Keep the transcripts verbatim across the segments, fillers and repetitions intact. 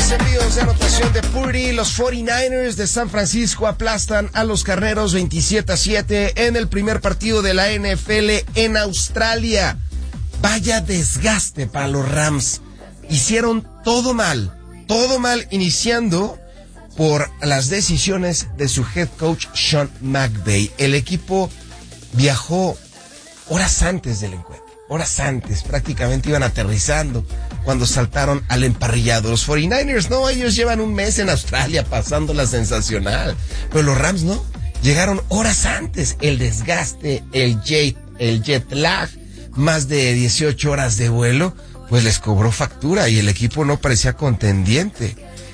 envíos de anotación de Purdy. Los cuarenta y nueve ers de San Francisco aplastan a los Carneros veintisiete a siete en el primer partido de la N F L en Australia. Vaya desgaste para los Rams. Hicieron todo mal, todo mal, iniciando por las decisiones de su head coach Sean McVay. El equipo viajó horas antes del encuentro, horas antes, prácticamente iban aterrizando cuando saltaron al emparrillado. Los cuarenta y nueve ers, no, ellos llevan un mes en Australia pasándola sensacional, pero los Rams no, llegaron horas antes. El desgaste, el jet, el jet lag, más de dieciocho horas de vuelo, pues les cobró factura y el equipo no parecía contendiente.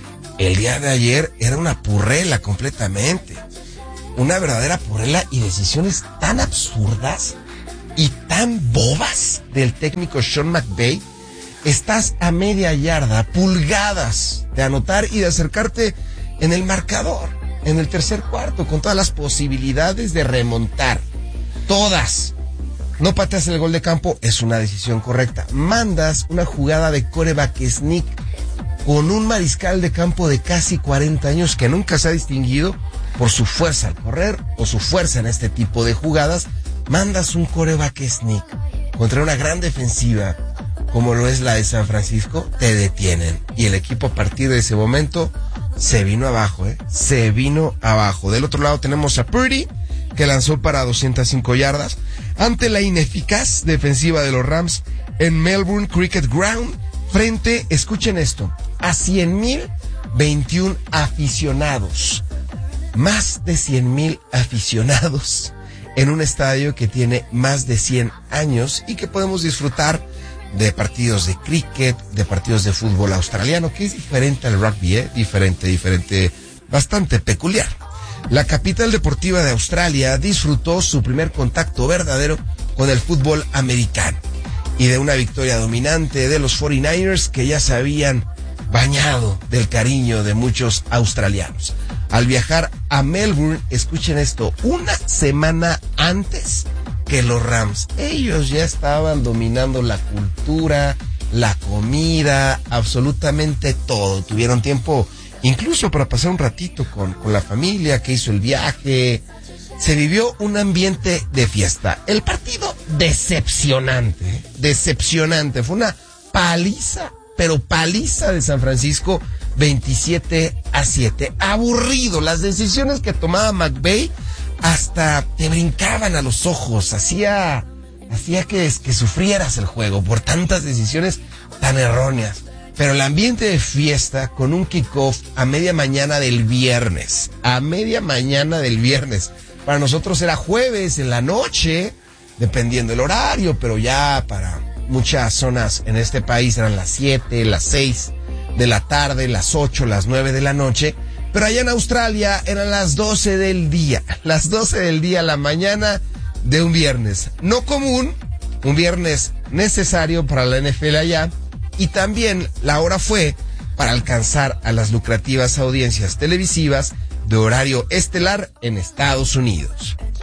El día de ayer era una purrela completamente, una verdadera purrela, y decisiones tan absurdas y tan bobas del técnico Sean McVay. Estás a media yarda, pulgadas de anotar y de acercarte en el marcador, en el tercer cuarto, con todas las posibilidades de remontar. Todas. No pateas el gol de campo, es una decisión correcta. Mandas una jugada de quarterback sneak con un mariscal de campo de casi cuarenta años que nunca se ha distinguido por su fuerza al correr o su fuerza en este tipo de jugadas. Mandas un quarterback sneak contra una gran defensiva como lo es la de San Francisco, te detienen. Y el equipo a partir de ese momento se vino abajo, ¿eh? Se vino abajo. Del otro lado tenemos a Purdy, que lanzó para doscientas cinco yardas ante la ineficaz defensiva de los Rams en Melbourne Cricket Ground, frente, escuchen esto, a cien mil veintiún aficionados. Más de cien mil aficionados en un estadio que tiene más de cien años y que podemos disfrutar de partidos de cricket, de partidos de fútbol australiano, que es diferente al rugby, ¿eh? Diferente, diferente, bastante peculiar. La capital deportiva de Australia disfrutó su primer contacto verdadero con el fútbol americano y de una victoria dominante de los cuarenta y nueve ers que ya se habían bañado del cariño de muchos australianos. Al viajar a Melbourne, escuchen esto, una semana antes que los Rams, ellos ya estaban dominando la cultura, la comida, absolutamente todo. Tuvieron tiempo incluso para pasar un ratito con, con la familia que hizo el viaje. Se vivió un ambiente de fiesta. El partido decepcionante, decepcionante. Fue una paliza, pero paliza de San Francisco, veintisiete a siete. Aburrido. Las decisiones que tomaba McVay hasta te brincaban a los ojos. Hacía, hacía que, que sufrieras el juego por tantas decisiones tan erróneas. Pero el ambiente de fiesta con un kickoff a media mañana del viernes, a media mañana del viernes. Para nosotros era jueves en la noche, dependiendo del horario, pero ya para muchas zonas en este país eran las siete, las seis de la tarde, las ocho, las nueve de la noche. Pero allá en Australia eran las doce del día, las doce del día, la mañana de un viernes. No común, un viernes necesario para la N F L allá. Y también la hora fue para alcanzar a las lucrativas audiencias televisivas de horario estelar en Estados Unidos.